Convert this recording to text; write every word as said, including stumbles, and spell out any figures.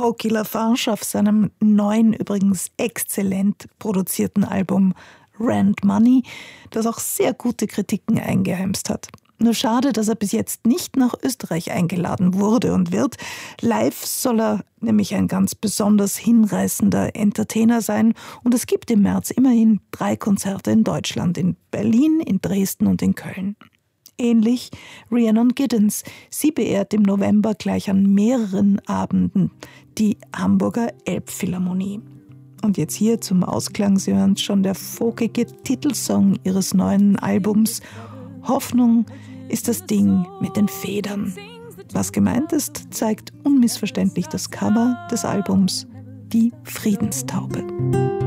Smokey LaFarge auf seinem neuen, übrigens exzellent produzierten Album Rent Money, das auch sehr gute Kritiken eingeheimst hat. Nur schade, dass er bis jetzt nicht nach Österreich eingeladen wurde und wird. Live soll er nämlich ein ganz besonders hinreißender Entertainer sein. Und es gibt im März immerhin drei Konzerte in Deutschland, in Berlin, in Dresden und in Köln. Ähnlich Rhiannon Giddens. Sie beehrt im November gleich an mehreren Abenden die Hamburger Elbphilharmonie. Und jetzt hier zum Ausklang, Sie hören schon, der folkige Titelsong ihres neuen Albums. Hoffnung ist das Ding mit den Federn. Was gemeint ist, zeigt unmissverständlich das Cover des Albums, die Friedenstaube.